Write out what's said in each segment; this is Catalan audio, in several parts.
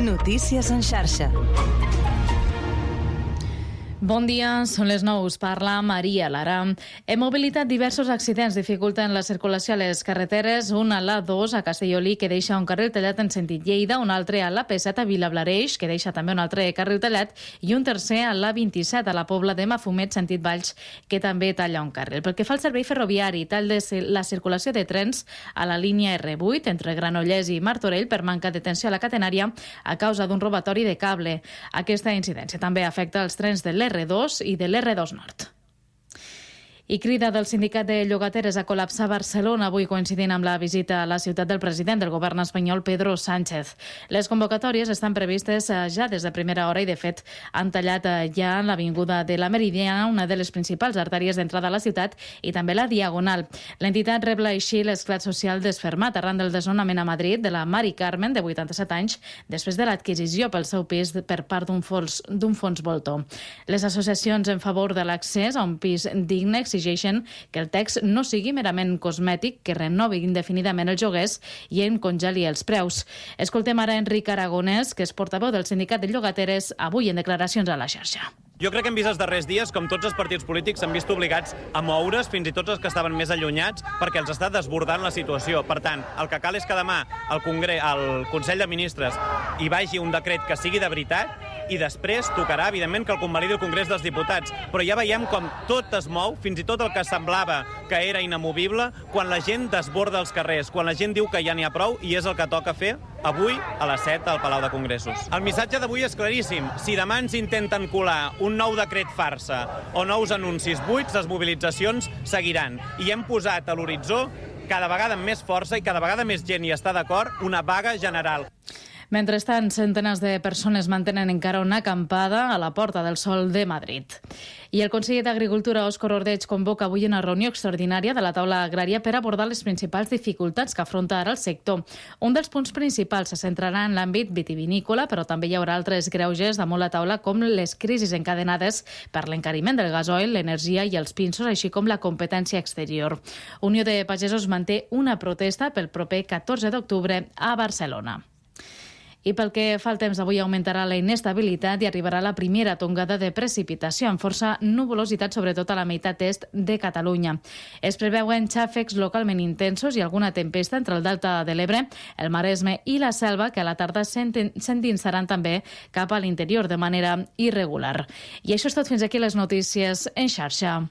Notícies en xarxa. Bon dia, són les 9, us parla Maria Lara. Hem mobilitat diversos accidents, dificulten la circulació a les carreteres, un a l'A2 a Castellolí, que deixa un carril tallat en sentit Lleida, un altre a l'Ap7 a Vilablareix, que deixa també un altre carril tallat, i un tercer a l'A27 a la Pobla de Mafumet, sentit Valls, que també talla un carril. Pel que fa al servei ferroviari, tall de la circulació de trens a la línia R8 entre Granollers i Martorell per manca de tensió a la catenària a causa d'un robatori de cable. Aquesta incidència també afecta els trens de l'R2 i de l'R2 Nord. I crida del sindicat de llogateres a col·lapsar Barcelona, avui coincidint amb la visita a la ciutat del president del govern espanyol, Pedro Sánchez. Les convocatòries estan previstes ja des de primera hora i, de fet, han tallat ja l'Avinguda de la Meridiana, una de les principals artèries d'entrada a la ciutat, i també la Diagonal. L'entitat rebla així l'esclat social desfermat arran del desnonament a Madrid de la Mari Carmen, de 87 anys, després de l'adquisició pel seu pis per part d'un fons voltor. Les associacions en favor de l'accés a un pis digne exigeixen que el text no sigui merament cosmètic, que renovi indefinidament els lloguers i en congeli els preus. Escoltem ara Enric Aragonès, que és portaveu del sindicat de llogateres, avui en declaracions a la xarxa. Jo crec que hem vist els darrers dies com tots els partits polítics s'han vist obligats a moure's, fins i tot els que estaven més allunyats, perquè els està desbordant la situació. Per tant, el que cal és que demà al Consell de Ministres hi vagi un decret que sigui de veritat i després tocarà, evidentment, que el convalidi el Congrés dels Diputats. Però ja veiem com tot es mou, fins i tot el que semblava que era inamovible, quan la gent desborda els carrers, quan la gent diu que ja n'hi ha prou, i és el que toca fer avui a les 7 al Palau de Congressos. El missatge d'avui és claríssim. Si demà ens intenten colar un nou decret farsa o nous anuncis buits, les mobilitzacions seguiran. I hem posat a l'horitzó, cada vegada amb més força i cada vegada més gent hi està d'acord, una vaga general. Mentrestant, centenars de persones mantenen encara una acampada a la Porta del Sol de Madrid. I el conseller d'Agricultura, Òscar Ordeig, convoca avui una reunió extraordinària de la taula agrària per abordar les principals dificultats que afronta ara el sector. Un dels punts principals se centrarà en l'àmbit vitivinícola, però també hi haurà altres greuges damunt la taula, com les crisis encadenades per l'encariment del gasoil, l'energia i els pinsos, així com la competència exterior. Unió de Pagesos manté una protesta pel proper 14 d'octubre a Barcelona. I pel que fa al temps, avui augmentarà la inestabilitat i arribarà la primera tongada de precipitació amb força nuvolositat, sobretot a la meitat est de Catalunya. Es preveuen xàfecs localment intensos i alguna tempesta entre el Delta de l'Ebre, el Maresme i la Selva, que a la tarda s'endinsaran també cap a l'interior de manera irregular. I això és tot, fins aquí les notícies en xarxa.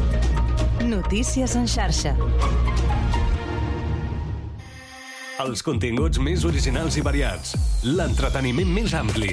Notícies en xarxa. Els continguts més originals i variats. L'entreteniment més ampli.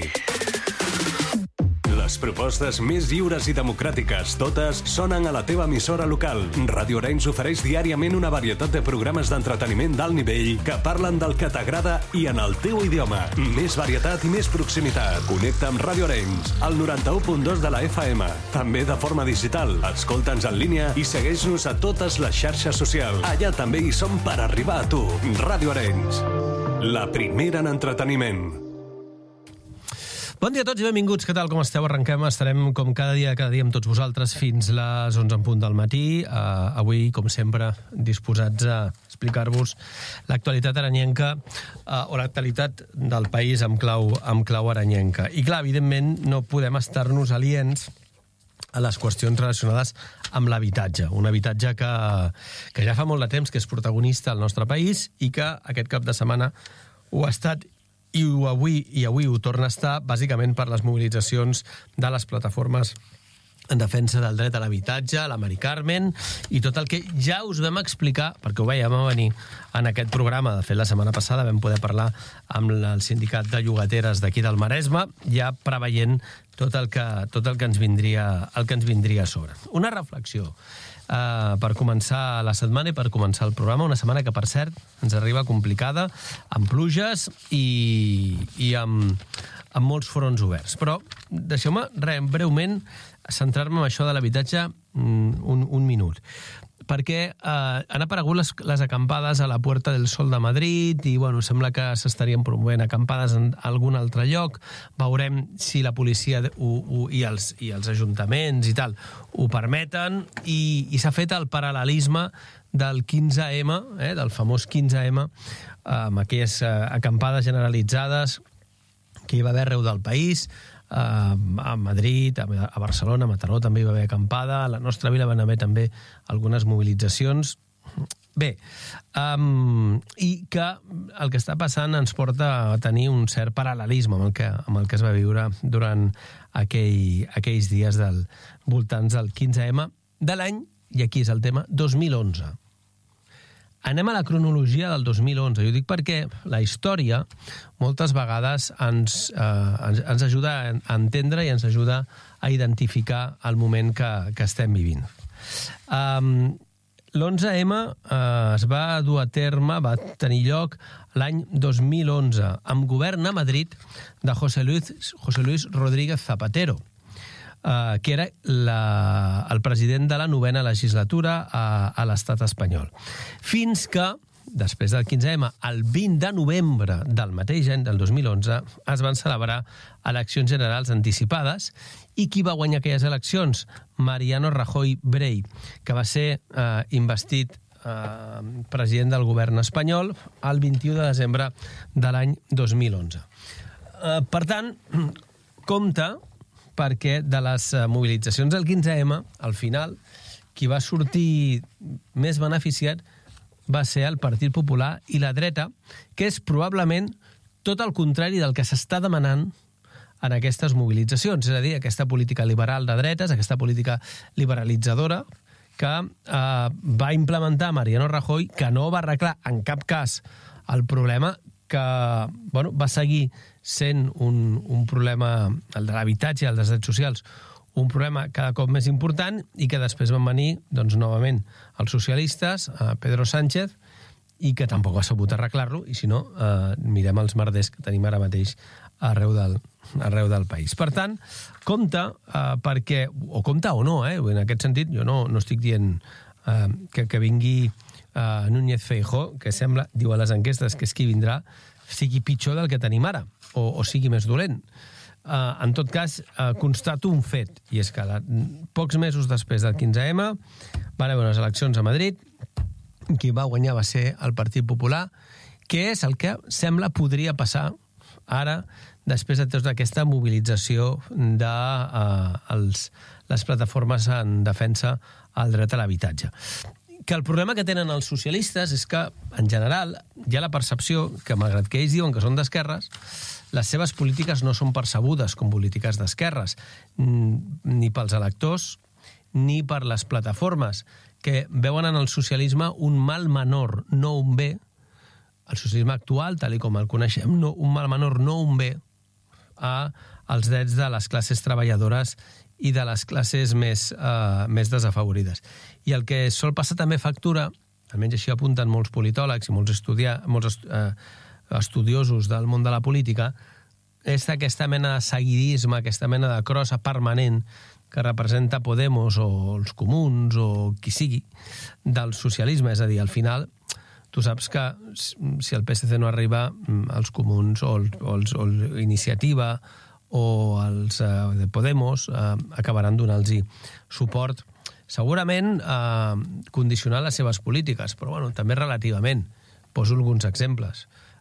Les propostes més lliures i democràtiques, totes sonen a la teva emissora local. Ràdio Arenys ofereix diàriament una varietat de programes d'entreteniment d'alt nivell que parlen del que t'agrada i en el teu idioma. Més varietat i més proximitat. Connecta amb Ràdio Arenys, al 91.2 de la FM. També de forma digital. Escolta'ns en línia i segueix-nos a totes les xarxes socials. Allà també hi som per arribar a tu. Ràdio Arenys, la primera en entreteniment. Bon dia a tots i benvinguts. Què tal, com esteu? Estarem com cada dia amb tots vosaltres fins les 11 en punt del matí. Avui, com sempre, disposats a explicar-vos l'actualitat aranyenca o l'actualitat del país amb clau aranyenca. I clar, evidentment, no podem estar-nos aliens a les qüestions relacionades amb l'habitatge. Un habitatge que ja fa molt de temps que és protagonista al nostre país i que aquest cap de setmana ho ha estat i avui ho torna a estar, bàsicament per les mobilitzacions de les plataformes en defensa del dret a l'habitatge, la Mari Carmen, i tot el que ja us vam explicar, perquè ho veiem a venir en aquest programa. De fet, la setmana passada vam poder parlar amb el sindicat de llogateres d'aquí del Maresme, ja preveient tot el que ens vindria a sobre. Una reflexió per començar la setmana i per començar el programa, una setmana que, per cert, ens arriba complicada, amb pluges i amb molts fronts oberts. Però deixeu-me breument centrar-me en això de l'habitatge un minut. Perquè han aparegut les acampades a la Puerta del Sol de Madrid i sembla que s'estarien promovent acampades en algun altre lloc. Veurem si la policia i els ajuntaments i tal ho permeten, i s'ha fet el paral·lelisme del 15M, del famós 15M, amb aquelles acampades generalitzades que hi va haver arreu del país, a Madrid, a Barcelona, a Mataró també hi va haver acampada, a la nostra vila van haver també algunes mobilitzacions. Bé, i que el que està passant ens porta a tenir un cert paral·lelisme amb el que es va viure durant aquells dies voltants del 15M de l'any, i aquí és el tema, 2011. Anem a la cronologia del 2011. Jo dic perquè la història moltes vegades ens ajuda a entendre i ens ajuda a identificar el moment que estem vivint. L'11M es va dur a terme, va tenir lloc l'any 2011, amb govern a Madrid de José Luis Rodríguez Zapatero, que era el president de la 9a legislatura a l'estat espanyol. Fins que, després del 15M, el 20 de novembre del mateix any, del 2011, es van celebrar eleccions generals anticipades, i qui va guanyar aquelles eleccions? Mariano Rajoy Brey, que va ser investit president del govern espanyol el 21 de desembre de l'any 2011. Per tant, compte, perquè de les mobilitzacions del 15M, al final, qui va sortir més beneficiat va ser el Partit Popular i la dreta, que és probablement tot el contrari del que s'està demanant en aquestes mobilitzacions, és a dir, aquesta política liberal de dretes, aquesta política liberalitzadora que va implementar Mariano Rajoy, que no va arreglar en cap cas el problema, que va seguir sent un problema, el de l'habitatge i el dels drets socials, un problema cada cop més important, i que després van venir, novament, els socialistes, Pedro Sánchez, i que tampoc ha sabut arreglar-lo, i si no, mirem els merders que tenim ara mateix arreu del país. Per tant, compte, perquè, o compte o no, en aquest sentit, jo no estic dient que vingui Núñez Feijóo, que sembla, diu a les enquestes, que és qui vindrà, sigui pitjor del que tenim ara, o sigui més dolent. En tot cas, constato un fet, i és que pocs mesos després del 15M van haver unes eleccions a Madrid, qui va guanyar va ser el Partit Popular, que és el que sembla podria passar ara, després de tota aquesta mobilització de les plataformes en defensa al dret a l'habitatge. Que el problema que tenen els socialistes és que, en general, hi ha la percepció que, malgrat que ells diuen que són d'esquerres, les seves polítiques no són percebudes com polítiques d'esquerres, ni pels electors, ni per les plataformes, que veuen en el socialisme un mal menor, no un bé. El socialisme actual, tal com el coneixem, un mal menor, no un bé, als drets de les classes treballadores i de les classes més desafavorides. I el que sol passar també factura, almenys així apunten molts politòlegs i molts estudiosos del món de la política, és aquesta mena de seguidisme, aquesta mena de crossa permanent que representa Podemos o els Comuns o qui sigui del socialisme. És a dir, al final, tu saps que si el PSC no arriba, els Comuns o l'Iniciativa o els de Podemos acabaran donant-los suport, segurament condicionant les seves polítiques, però també relativament. Poso alguns exemples.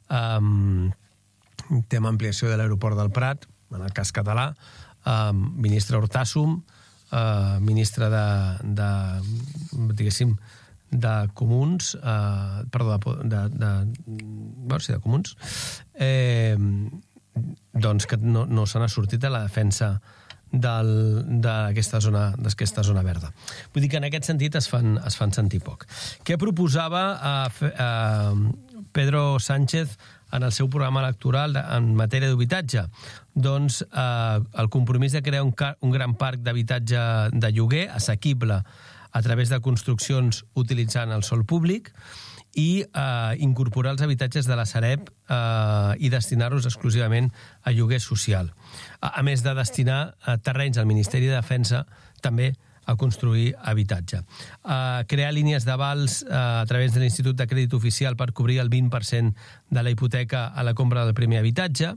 Tema ampliació de l'aeroport del Prat, en el cas català, ministre Hortàsum, ministre de Comuns, de Comuns, doncs que no se n'ha sortit a la defensa d'aquesta zona verda. Vull dir que en aquest sentit es fan sentir poc. Què proposava Pedro Sánchez en el seu programa electoral en matèria d'habitatge? Doncs el compromís de crear un gran parc d'habitatge de lloguer assequible a través de construccions utilitzant el sòl públic i incorporar els habitatges de la Sareb i destinar-los exclusivament a lloguer social. A més de destinar terrenys al Ministeri de Defensa també a construir habitatge. Crear línies d'avals a través de l'Institut de Crèdit Oficial per cobrir el 20% de la hipoteca a la compra del primer habitatge,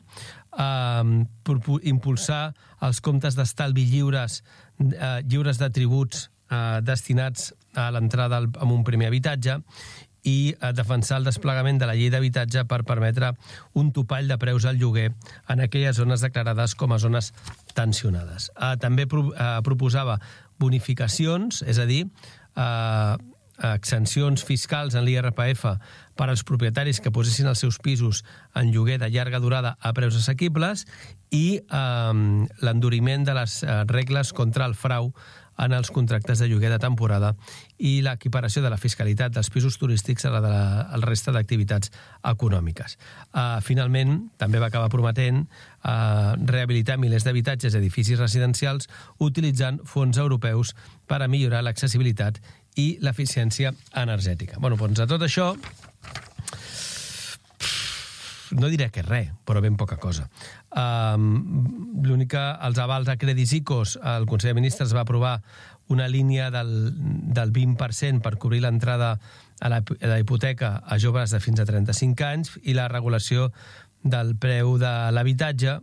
impulsar els comptes d'estalvi lliures de tributs destinats a l'entrada en un primer habitatge i defensar el desplegament de la llei d'habitatge per permetre un topall de preus al lloguer en aquelles zones declarades com a zones tensionades. També proposava bonificacions, és a dir, exencions fiscals en l'IRPF per als propietaris que posessin els seus pisos en lloguer de llarga durada a preus assequibles i l'enduriment de les regles contra el frau en els contractes de lloguer de temporada i l'equiparació de la fiscalitat dels pisos turístics a la de la resta d'activitats econòmiques. Finalment, també va acabar prometent rehabilitar milers d'habitatges i edificis residencials utilitzant fons europeus per a millorar l'accessibilitat i l'eficiència energètica. Bueno, doncs a tot això no diré que res, però ben poca cosa. L'únic que els avals a Credis ICOs, el Consell de Ministres va aprovar una línia del 20% per cobrir l'entrada a la hipoteca a joves de fins a 35 anys i la regulació del preu de l'habitatge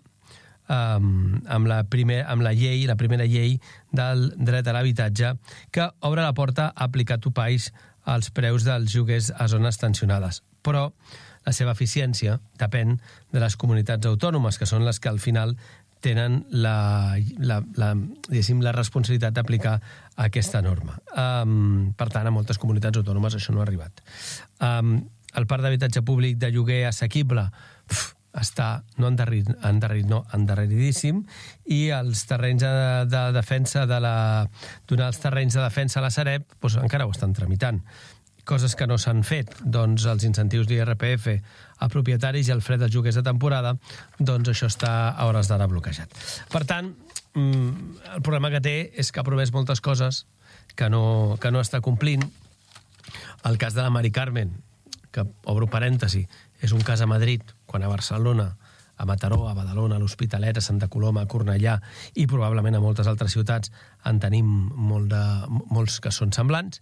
amb la primera llei del dret a l'habitatge que obre la porta a aplicar topalls als preus dels lloguers a zones tensionades. Però la seva eficiència depèn de les comunitats autònomes, que són les que al final tenen la responsabilitat d'aplicar aquesta norma. Per tant, a moltes comunitats autònomes això no ha arribat. El parc d'habitatge públic de lloguer assequible està endarreridíssim i els terrenys de defensa donar els terrenys de defensa a la Sareb encara ho estan tramitant. Coses que no s'han fet, doncs els incentius d'IRPF a propietaris i el fred dels lloguers de temporada, doncs això està a hores d'ara bloquejat. Per tant, el problema que té és que ha promès moltes coses que no està complint. El cas de la Mari Carmen, que, obro parèntesi, és un cas a Madrid, quan a Barcelona, a Mataró, a Badalona, a l'Hospitalet, a Santa Coloma, a Cornellà i probablement a moltes altres ciutats en tenim molts que són semblants.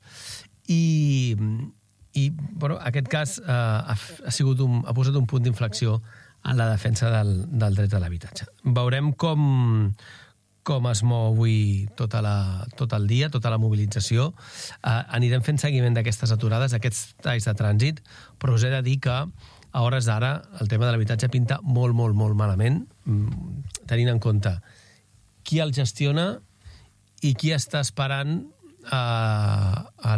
I aquest cas ha posat un punt d'inflexió en la defensa del dret a l'habitatge. Veurem com es mou avui tot el dia, tota la mobilització. Anirem fent seguiment d'aquestes aturades, d'aquests talls de trànsit, però us he de dir que a hores d'ara el tema de l'habitatge pinta molt, molt, molt malament, tenint en compte qui el gestiona i qui està esperant a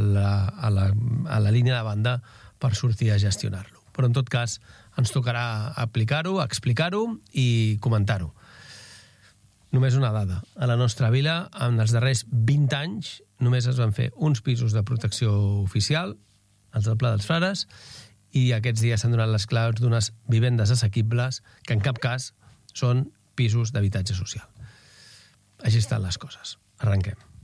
la línia de banda per sortir a gestionar-lo. Però en tot cas ens tocarà aplicar-ho, explicar-ho i comentar-ho. Només una dada. A la nostra vila, en els darrers 20 anys, només es van fer uns pisos de protecció oficial, els del Pla dels Frares, i aquests dies s'han donat les claus d'unes vivendes assequibles que en cap cas són pisos d'habitatge social. Així estan les coses. Arrenquem.